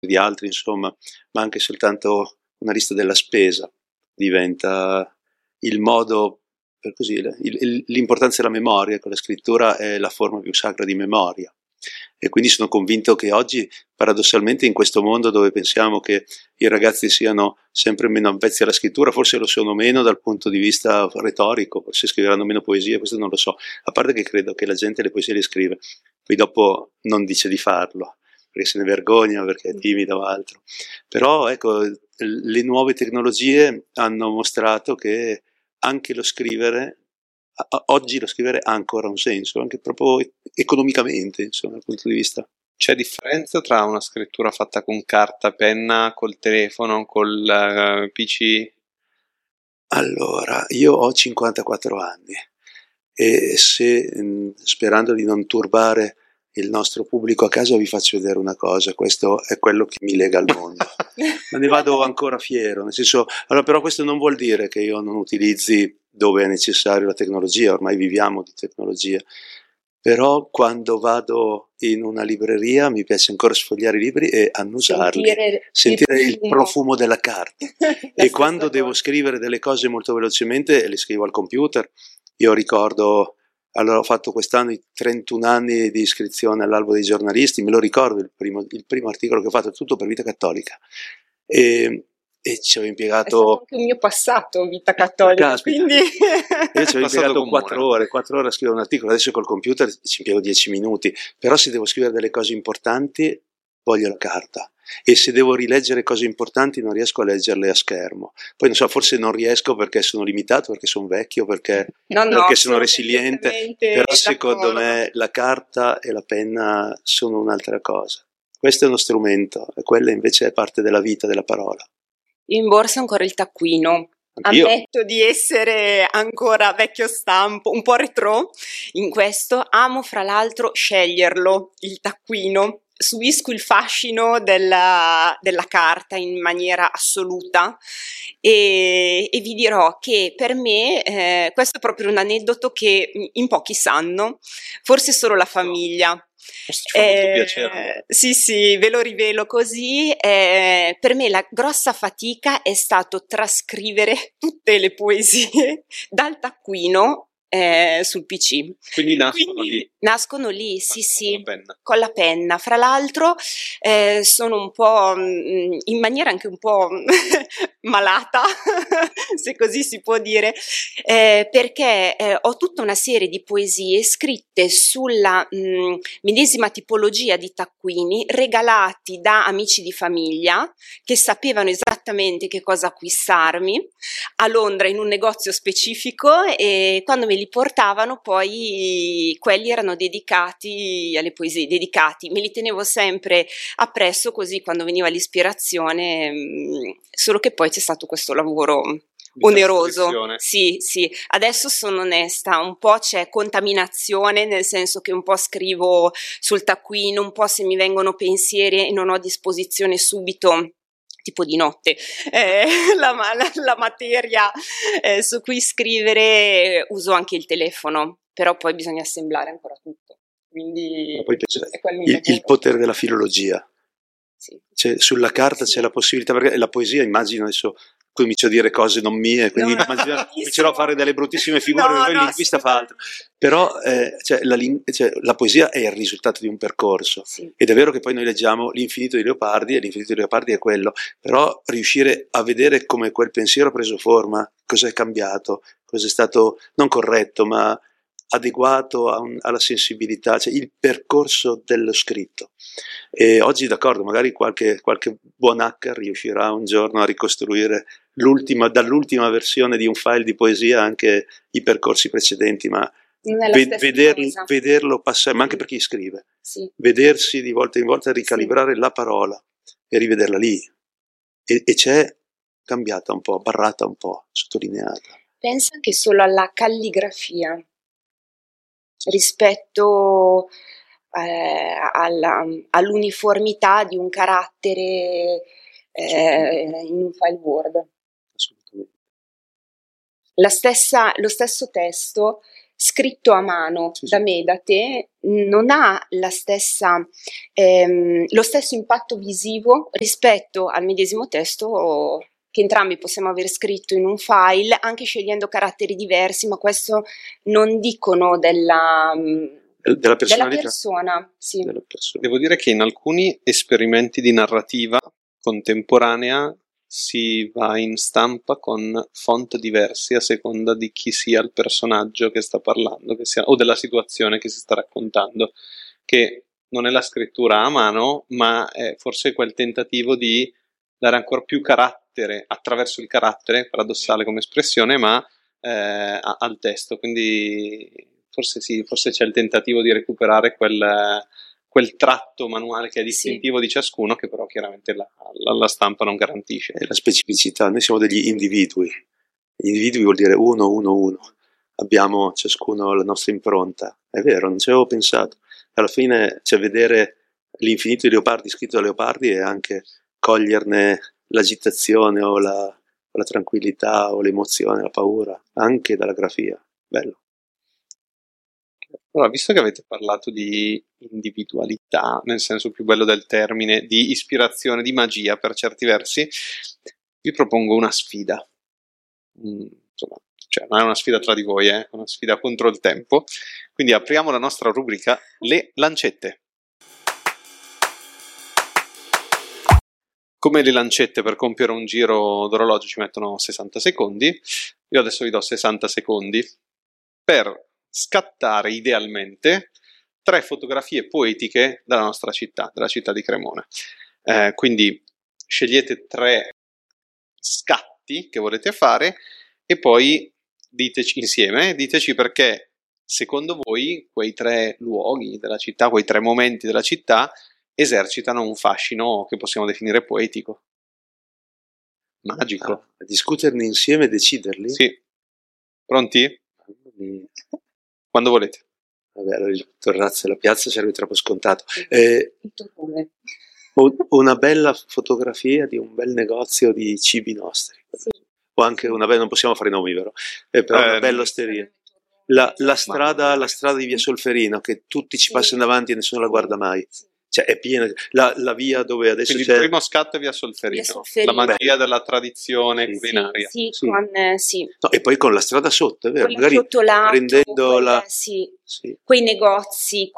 di altri, insomma, ma anche soltanto una lista della spesa diventa il modo, per così, l'importanza della memoria, con la scrittura è la forma più sacra di memoria. E quindi sono convinto che oggi, paradossalmente, in questo mondo dove pensiamo che i ragazzi siano sempre meno avvezzi alla scrittura, forse lo sono meno dal punto di vista retorico, forse scriveranno meno poesie, questo non lo so, a parte che credo che la gente le poesie le scrive, poi dopo non dice di farlo, perché se ne vergogna, perché è timida o altro. Però ecco, le nuove tecnologie hanno mostrato che anche lo scrivere, oggi lo scrivere ha ancora un senso, anche proprio economicamente, insomma, dal punto di vista. C'è differenza tra una scrittura fatta con carta, penna, col telefono, col PC? Allora, io ho 54 anni e se, sperando di non turbare il nostro pubblico a casa, vi faccio vedere una cosa, questo è quello che mi lega al mondo. Ma ne vado ancora fiero, nel senso, allora, però questo non vuol dire che io non utilizzi dove è necessario la tecnologia, ormai viviamo di tecnologia, però quando vado in una libreria mi piace ancora sfogliare i libri e annusarli, sentire il profumo della carta. E quando devo scrivere delle cose molto velocemente le scrivo al computer. Io ricordo, allora ho fatto quest'anno i 31 anni di iscrizione all'albo dei giornalisti, me lo ricordo il primo articolo che ho fatto, tutto per Vita Cattolica. E ci avevo impiegato... È stato anche il mio passato, Vita Cattolica, Caspita. quindi... Io ci avevo impiegato 4 ore a scrivere un articolo, adesso col computer ci impiego 10 minuti, però se devo scrivere delle cose importanti voglio la carta, e se devo rileggere cose importanti non riesco a leggerle a schermo. Poi non so, forse non riesco perché sono limitato, perché sono vecchio, perché sono resiliente, però secondo me la carta e la penna sono un'altra cosa. Questo è uno strumento, e quella invece è parte della vita, della parola. In borsa ancora il taccuino. Anch'io. Ammetto di essere ancora vecchio stampo, un po' retro in questo. Amo fra l'altro sceglierlo, il taccuino. Subisco il fascino della carta in maniera assoluta e vi dirò che per me questo è proprio un aneddoto che in pochi sanno, forse solo la famiglia. Ci fa molto piacere. Sì, ve lo rivelo così. Per me la grossa fatica è stato trascrivere tutte le poesie dal taccuino sul PC. Quindi nascono lì, sì, con la penna. Fra l'altro sono un po' in maniera anche un po' malata, se così si può dire, perché ho tutta una serie di poesie scritte sulla medesima tipologia di taccuini, regalati da amici di famiglia che sapevano esattamente che cosa acquistarmi a Londra in un negozio specifico, e quando me li portavano poi quelli erano dedicati alle poesie, me li tenevo sempre appresso, così quando veniva l'ispirazione, solo che poi c'è stato questo lavoro oneroso. Sì, adesso sono onesta, un po' c'è contaminazione, nel senso che un po' scrivo sul taccuino, un po' se mi vengono pensieri e non ho a disposizione subito, tipo di notte, la materia su cui scrivere, uso anche il telefono, però poi bisogna assemblare ancora tutto. Quindi poi il potere della filologia. Sì. Cioè, sulla carta c'è la possibilità, perché la poesia, immagino, adesso comincio a dire cose non mie, quindi comincerò a fare delle bruttissime figure, il linguista fa altro. Però la poesia è il risultato di un percorso, sì. Ed è vero che poi noi leggiamo l'Infinito di Leopardi, e l'Infinito di Leopardi è quello, però riuscire a vedere come quel pensiero ha preso forma, cosa è cambiato, cosa è stato non corretto, ma adeguato alla sensibilità, cioè il percorso dello scritto. E oggi, d'accordo, magari qualche buon hacker riuscirà un giorno a ricostruire dall'ultima versione di un file di poesia anche i percorsi precedenti, ma vederlo passare, ma anche per chi scrive, vedersi di volta in volta, ricalibrare la parola e rivederla lì, e c'è cambiata un po', barrata un po', sottolineata. Pensa anche solo alla calligrafia rispetto all'uniformità di un carattere in un file Word. Assolutamente. Lo stesso testo, scritto a mano Sì, da sì. me, da te, non ha lo stesso impatto visivo rispetto al medesimo testo che entrambi possiamo aver scritto in un file, anche scegliendo caratteri diversi, ma questo non dicono della personalità persona, sì. della persona. Devo dire che in alcuni esperimenti di narrativa contemporanea si va in stampa con font diversi a seconda di chi sia il personaggio che sta parlando, o della situazione che si sta raccontando, che non è la scrittura a mano, ma è forse quel tentativo di dare ancora più carattere attraverso il carattere, paradossale come espressione, ma al testo. Quindi forse sì, forse c'è il tentativo di recuperare quel tratto manuale che è distintivo di ciascuno, che però chiaramente la stampa non garantisce. È la specificità. Noi siamo degli individui. Gli individui vuol dire uno, uno, uno. Abbiamo ciascuno la nostra impronta. È vero, non ci avevo pensato. Alla fine, vedere l'infinito di Leopardi scritto da Leopardi e anche coglierne l'agitazione o la tranquillità o l'emozione, la paura, anche dalla grafia. Bello. Allora, visto che avete parlato di individualità, nel senso più bello del termine, di ispirazione, di magia per certi versi, vi propongo una sfida. Insomma, cioè non è una sfida tra di voi, è una sfida contro il tempo. Quindi apriamo la nostra rubrica Le lancette. Come le lancette per compiere un giro d'orologio ci mettono 60 secondi, io adesso vi do 60 secondi per scattare idealmente 3 fotografie poetiche della nostra città, della città di Cremona. Quindi scegliete 3 scatti che volete fare e poi diteci insieme, diteci perché secondo voi quei 3 luoghi della città, quei 3 momenti della città esercitano un fascino che possiamo definire poetico, magico. A discuterne insieme e deciderli? Sì. Pronti? Quando volete. Vabbè, il terrazzo della piazza sarebbe troppo scontato. Una bella fotografia di un bel negozio di cibi nostri. Sì. O anche una bella, non possiamo fare nomi, vero? Però una bella osteria. La strada di via Solferino, che tutti ci passano davanti e nessuno la guarda mai. Cioè è piena, la via dove adesso quindi c'è... il primo scatto è via Solferino, la magia della tradizione culinaria. Sì. No, e poi con la strada sotto, è vero, quella magari prendendo quei negozi,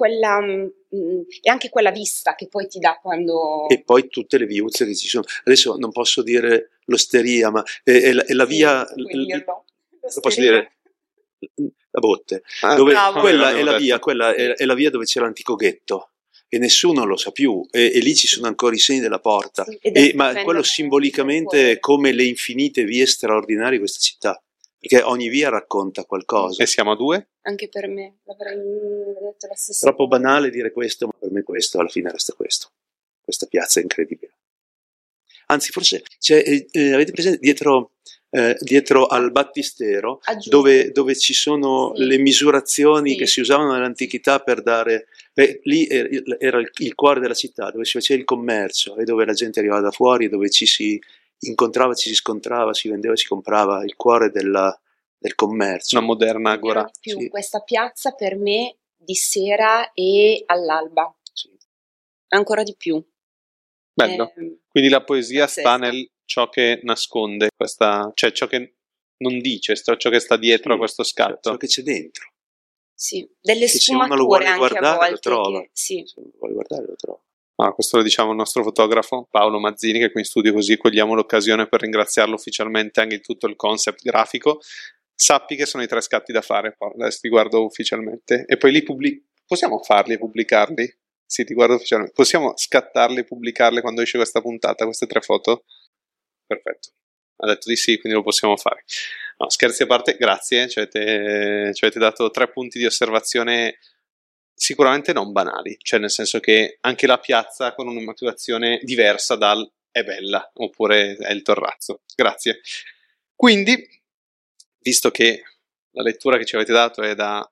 e anche quella vista che poi ti dà quando... E poi tutte le viuzze che ci sono. Adesso non posso dire l'osteria, ma è la via... Lo posso dire? La botte. Dove, quella è la via, quella è la via dove c'è l'antico ghetto. E nessuno lo sa più, e lì ci sono ancora i segni della porta, ma quello simbolicamente è come le infinite vie straordinarie di questa città, perché ogni via racconta qualcosa. E siamo a 2? Anche per me, l'avrei detto la stessa Troppo banale dire questo, ma per me questo, alla fine resta questo. Questa piazza è incredibile. Anzi, forse avete presente dietro al battistero, dove ci sono le misurazioni che si usavano nell'antichità per dare... lì era il cuore della città, dove si faceva il commercio e dove la gente arrivava da fuori, dove ci si incontrava, ci si scontrava, si vendeva, si comprava, il cuore del commercio. Una moderna agora. Questa piazza per me di sera e all'alba. Ancora di più. Bello. Quindi la poesia sta nel ciò che nasconde cioè ciò che non dice, ciò che sta dietro a questo scatto. Ciò che c'è dentro. Sì, delle sfumature anche a volte. Lo trova. Se uno vuole guardare lo trova. Questo lo diciamo al nostro fotografo Paolo Mazzini, che è qui in studio, così cogliamo l'occasione per ringraziarlo ufficialmente anche di tutto il concept grafico. Sappi che sono i 3 scatti da fare, adesso ti guardo ufficialmente. E poi li possiamo farli e pubblicarli? Sì, ti guardo ufficialmente. Possiamo scattarle e pubblicarle quando esce questa puntata, queste 3 foto? Perfetto. Ha detto di sì, quindi lo possiamo fare. No, scherzi a parte, grazie. Ci avete dato 3 punti di osservazione sicuramente non banali. Cioè, nel senso che anche la piazza con una motivazione diversa dal è bella, oppure è il terrazzo. Grazie. Quindi, visto che la lettura che ci avete dato è da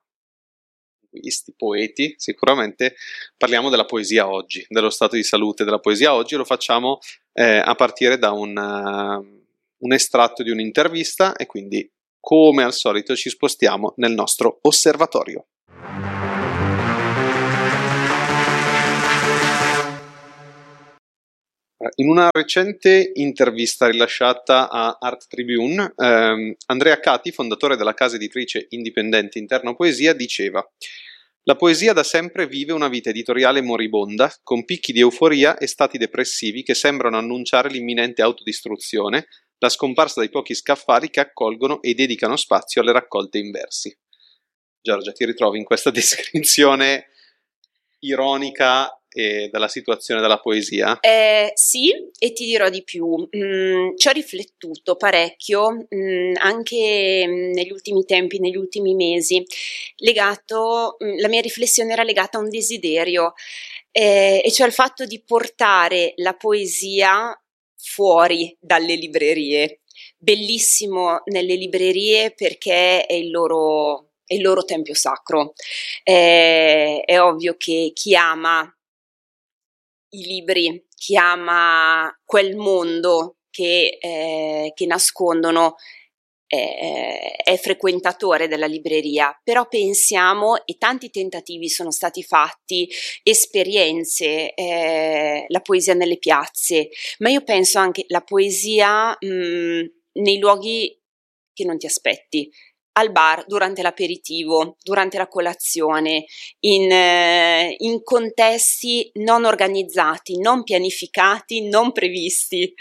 poeti, sicuramente parliamo della poesia oggi, dello stato di salute della poesia oggi, e lo facciamo a partire da un estratto di un'intervista, e quindi come al solito ci spostiamo nel nostro osservatorio. In una recente intervista rilasciata a Art Tribune, Andrea Cati, fondatore della casa editrice indipendente Interno Poesia, diceva: «La poesia da sempre vive una vita editoriale moribonda, con picchi di euforia e stati depressivi che sembrano annunciare l'imminente autodistruzione, la scomparsa dei pochi scaffali che accolgono e dedicano spazio alle raccolte in versi». Giorgia, ti ritrovi in questa descrizione ironica della situazione della poesia? Sì, e ti dirò di più. Ci ho riflettuto parecchio, anche negli ultimi tempi, negli ultimi mesi. La mia riflessione era legata a un desiderio, e cioè il fatto di portare la poesia fuori dalle librerie. Bellissimo nelle librerie perché è il loro tempio sacro. È ovvio che chi ama i libri, chi ama quel mondo che nascondono, è frequentatore della libreria, però pensiamo, e tanti tentativi sono stati fatti, esperienze, la poesia nelle piazze, ma io penso anche la poesia nei luoghi che non ti aspetti, al bar, durante l'aperitivo, durante la colazione, in contesti non organizzati, non pianificati, non previsti.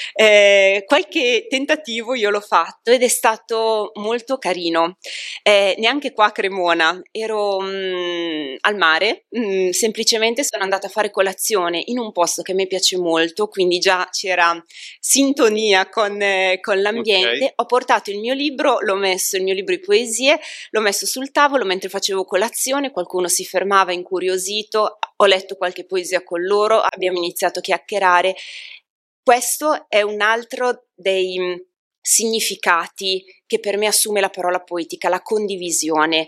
Qualche tentativo io l'ho fatto ed è stato molto carino. Neanche qua a Cremona, ero al mare, semplicemente sono andata a fare colazione in un posto che a me piace molto, quindi già c'era sintonia con l'ambiente. Okay. Ho portato il mio libro di poesie, l'ho messo sul tavolo mentre facevo colazione, qualcuno si fermava incuriosito, ho letto qualche poesia con loro, abbiamo iniziato a chiacchierare. Questo è un altro dei significati che per me assume la parola poetica, la condivisione.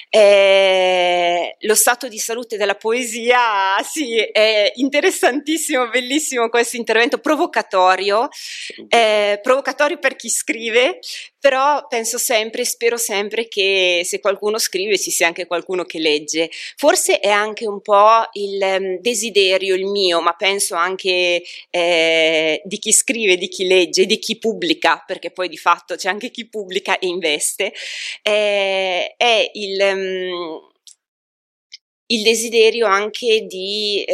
Lo stato di salute della poesia, sì, è interessantissimo, bellissimo questo intervento provocatorio per chi scrive, però penso sempre, spero sempre che se qualcuno scrive ci sia anche qualcuno che legge. Forse è anche un po' il desiderio, il mio, ma penso anche di chi scrive, di chi legge, di chi pubblica, perché poi di fatto c'è anche chi pubblica e investe, è il desiderio anche di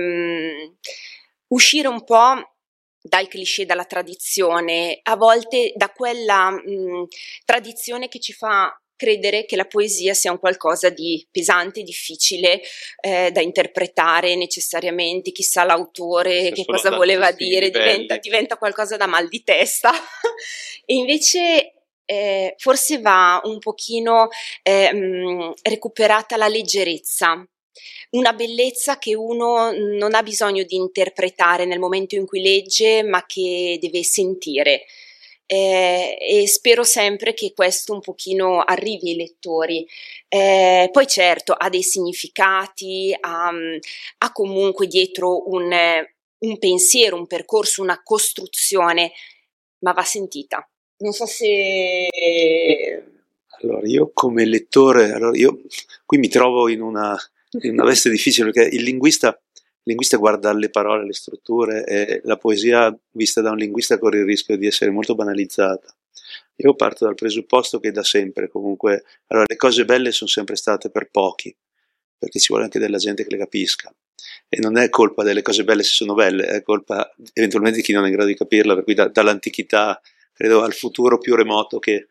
uscire un po' dal cliché, dalla tradizione, a volte da quella tradizione che ci fa credere che la poesia sia un qualcosa di pesante, difficile da interpretare necessariamente, chissà l'autore che cosa voleva dire, diventa qualcosa da mal di testa. E invece forse va un pochino recuperata la leggerezza, una bellezza che uno non ha bisogno di interpretare nel momento in cui legge, ma che deve sentire. E spero sempre che questo un pochino arrivi ai lettori. Poi certo ha dei significati, ha comunque dietro un pensiero, un percorso, una costruzione, ma va sentita. Non so se... Allora, io come lettore, io qui mi trovo in una veste difficile, perché il linguista guarda alle parole, alle strutture, e la poesia vista da un linguista corre il rischio di essere molto banalizzata. Io parto dal presupposto che da sempre comunque, le cose belle sono sempre state per pochi, perché ci vuole anche della gente che le capisca, e non è colpa delle cose belle se sono belle, è colpa eventualmente di chi non è in grado di capirla, per cui dall'antichità credo al futuro più remoto che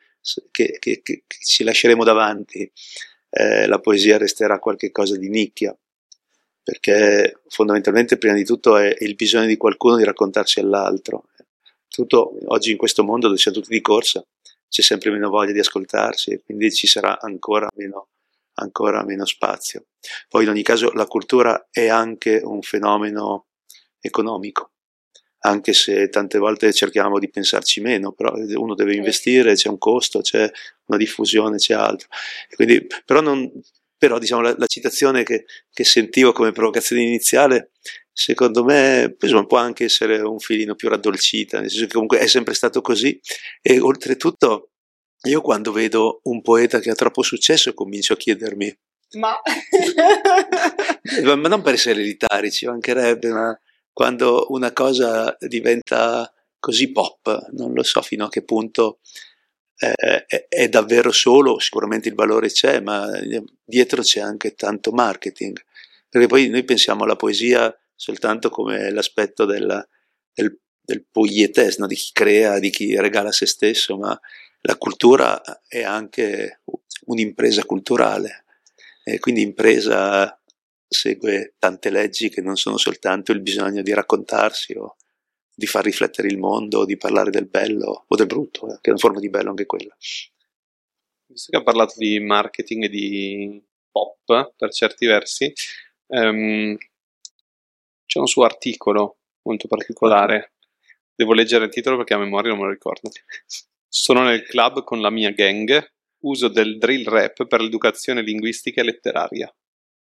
ci lasceremo davanti, la poesia resterà qualche cosa di nicchia, perché fondamentalmente prima di tutto è il bisogno di qualcuno di raccontarsi all'altro. Tutto oggi in questo mondo dove siamo tutti di corsa c'è sempre meno voglia di ascoltarsi, e quindi ci sarà ancora meno spazio. Poi in ogni caso la cultura è anche un fenomeno economico, anche se tante volte cerchiamo di pensarci meno, però uno deve investire, c'è un costo, c'è una diffusione, c'è altro. E quindi, però diciamo la citazione che sentivo come provocazione iniziale, secondo me insomma, può anche essere un filino più raddolcita, nel senso che comunque è sempre stato così, e oltretutto Io quando vedo un poeta che ha troppo successo comincio a chiedermi, Ma ma non per essere elitari, ci mancherebbe, ma quando una cosa diventa così pop, non lo so fino a che punto è davvero solo, sicuramente il valore c'è, ma dietro c'è anche tanto marketing, perché poi noi pensiamo alla poesia soltanto come l'aspetto del poietes, no? Di chi crea, di chi regala se stesso, ma la cultura è anche un'impresa culturale, e quindi impresa segue tante leggi che non sono soltanto il bisogno di raccontarsi o di far riflettere il mondo, o di parlare del bello o del brutto, che è una forma di bello anche quella. Visto che ha parlato di marketing e di pop per certi versi, c'è un suo articolo molto particolare. Devo leggere il titolo perché a memoria non me lo ricordo. Sono nel club con la mia gang, uso del drill rap per l'educazione linguistica e letteraria.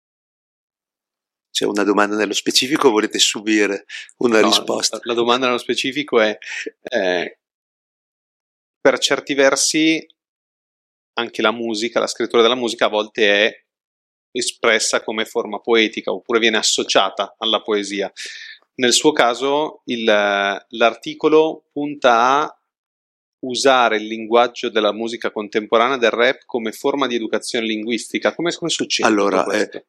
C'è una domanda nello specifico o volete subire una risposta? La domanda nello specifico è, per certi versi, anche la musica, la scrittura della musica a volte è espressa come forma poetica oppure viene associata alla poesia. Nel suo caso l'articolo punta a usare il linguaggio della musica contemporanea, del rap, come forma di educazione linguistica. Come succede? Allora,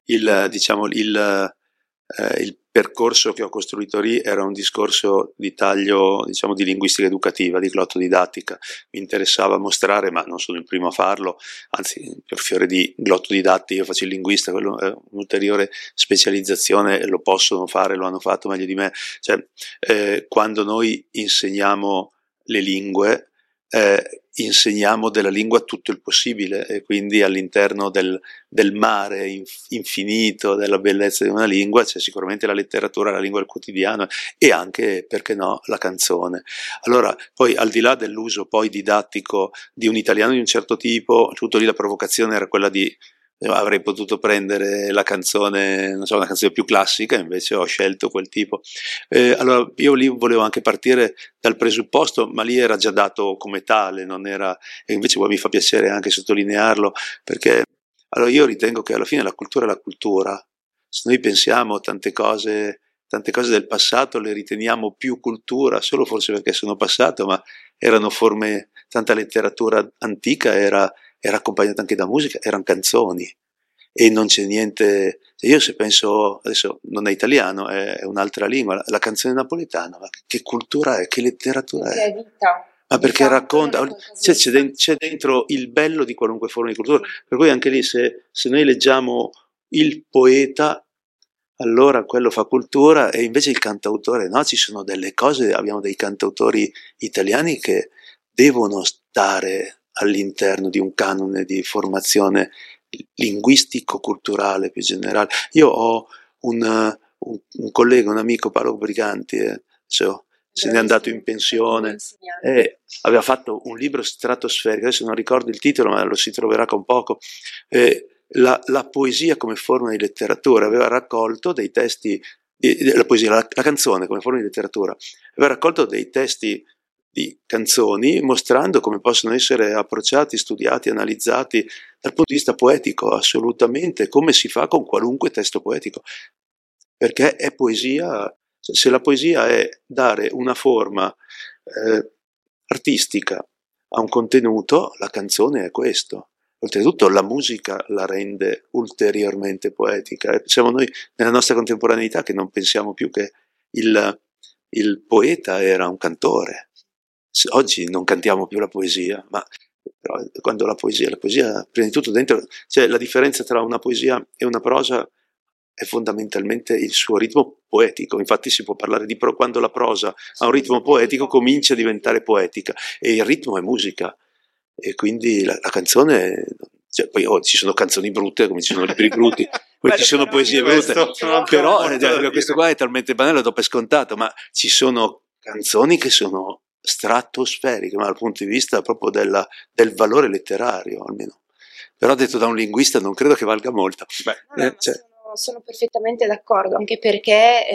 il percorso che ho costruito lì era un discorso di taglio, diciamo, di linguistica educativa, di glottodidattica. Mi interessava mostrare, ma non sono il primo a farlo, anzi, per fiore di glottodidatti io faccio il linguista, quello è un'ulteriore specializzazione e lo possono fare, lo hanno fatto meglio di me. Cioè, quando noi insegniamo le lingue, insegniamo della lingua tutto il possibile, e quindi all'interno del mare infinito della bellezza di una lingua c'è sicuramente la letteratura, la lingua del quotidiano e anche, perché no, la canzone. Allora, poi al di là dell'uso poi didattico di un italiano di un certo tipo, tutto lì la provocazione era quella di avrei potuto prendere la canzone, non so, una canzone più classica, invece ho scelto quel tipo. Allora io lì volevo anche partire dal presupposto, ma lì era già dato come tale, non era, e invece poi mi fa piacere anche sottolinearlo, perché allora io ritengo che alla fine la cultura è la cultura. Se noi pensiamo tante cose del passato le riteniamo più cultura, solo forse perché sono passato, ma erano forme, tanta letteratura antica era accompagnata anche da musica, erano canzoni e non c'è niente. Io se penso, adesso non è italiano, è un'altra lingua, la canzone napoletana, ma che cultura è, che letteratura è? Che vita. Ma perché racconta, c'è dentro il bello di qualunque forma di cultura, per cui anche lì se noi leggiamo il poeta, allora quello fa cultura, e invece il cantautore no, ci sono delle cose, abbiamo dei cantautori italiani che devono stare all'interno di un canone di formazione linguistico-culturale più generale. Io ho un collega, un amico, Paolo Briganti, se n'è andato in pensione, e aveva fatto un libro stratosferico, adesso non ricordo il titolo, ma lo si troverà con poco, la poesia come forma di letteratura, aveva raccolto dei testi, la poesia, la canzone come forma di letteratura, aveva raccolto dei testi di canzoni mostrando come possono essere approcciati, studiati, analizzati dal punto di vista poetico, assolutamente, come si fa con qualunque testo poetico, perché è poesia. Se la poesia è dare una forma artistica a un contenuto, la canzone è questo. Oltretutto la musica la rende ulteriormente poetica. Siamo noi nella nostra contemporaneità che non pensiamo più che il poeta era un cantore. Oggi non cantiamo più la poesia, ma però quando la poesia prima di tutto dentro, cioè la differenza tra una poesia e una prosa è fondamentalmente il suo ritmo poetico. Infatti si può parlare di quando la prosa ha un ritmo poetico comincia a diventare poetica, e il ritmo è musica, e quindi la canzone, cioè, poi ci sono canzoni brutte come ci sono libri brutti, poi ci sono poesie brutte, però questo qua è talmente banale, lo do per scontato, ma ci sono canzoni che sono stratosferiche, ma dal punto di vista proprio del valore letterario almeno. Però detto da un linguista non credo che valga molto. sono perfettamente d'accordo, anche perché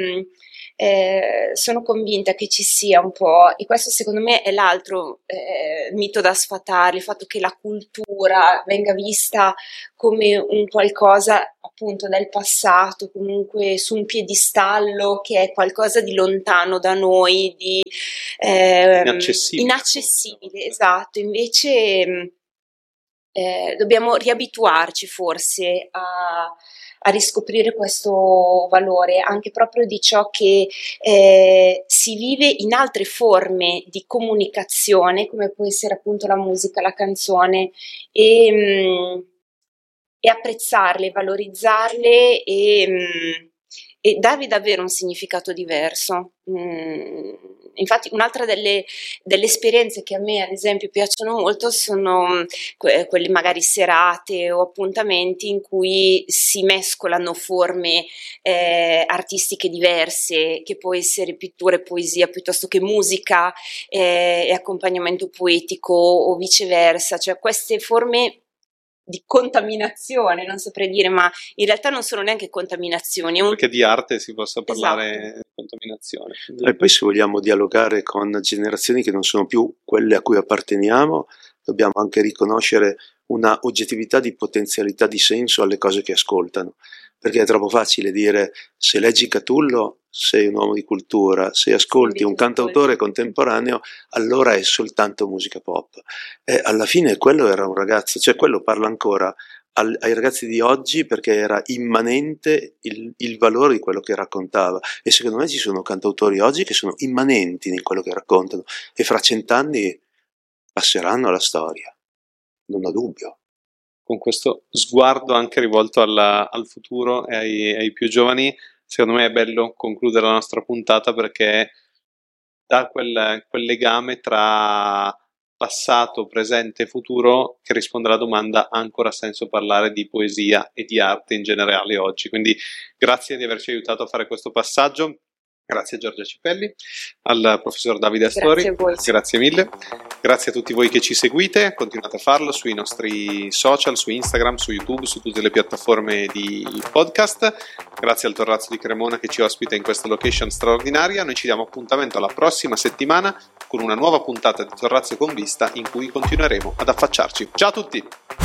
sono convinta che ci sia un po', e questo secondo me è l'altro mito da sfatare, il fatto che la cultura venga vista come un qualcosa appunto del passato, comunque su un piedistallo che è qualcosa di lontano da noi, di inaccessibile, esatto. Invece dobbiamo riabituarci forse a riscoprire questo valore, anche proprio di ciò che si vive in altre forme di comunicazione, come può essere appunto la musica, la canzone, e apprezzarle, valorizzarle e darvi davvero un significato diverso. Infatti un'altra delle esperienze che a me ad esempio piacciono molto sono quelle magari serate o appuntamenti in cui si mescolano forme artistiche diverse, che può essere pittura e poesia piuttosto che musica e accompagnamento poetico o viceversa, cioè queste forme di contaminazione, non saprei dire, ma in realtà non sono neanche contaminazioni. Perché di arte si possa parlare di contaminazione. E poi se vogliamo dialogare con generazioni che non sono più quelle a cui apparteniamo, dobbiamo anche riconoscere una oggettività di potenzialità di senso alle cose che ascoltano, perché è troppo facile dire se leggi Catullo sei un uomo di cultura, se ascolti un cantautore contemporaneo allora è soltanto musica pop. E alla fine quello era un ragazzo, cioè quello parla ancora ai ragazzi di oggi perché era immanente il valore di quello che raccontava, e secondo me ci sono cantautori oggi che sono immanenti in quello che raccontano e fra 100 anni passeranno alla storia, non ho dubbio. Con questo sguardo anche rivolto al futuro e ai più giovani, secondo me è bello concludere la nostra puntata perché dà quel legame tra passato, presente e futuro che risponde alla domanda: ha ancora senso parlare di poesia e di arte in generale oggi? Quindi grazie di averci aiutato a fare questo passaggio. Grazie a Giorgia Cipelli, al professor Davide Astori, grazie mille. Grazie a tutti voi che ci seguite, continuate a farlo sui nostri social, su Instagram, su YouTube, su tutte le piattaforme di podcast. Grazie al Torrazzo di Cremona che ci ospita in questa location straordinaria. Noi ci diamo appuntamento alla prossima settimana con una nuova puntata di Torrazzo con Vista in cui continueremo ad affacciarci. Ciao a tutti!